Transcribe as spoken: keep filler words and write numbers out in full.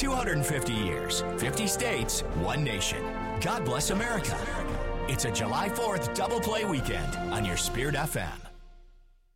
two hundred fifty years, fifty states, one nation. God bless America. It's a July fourth double play weekend on your Spirit F M.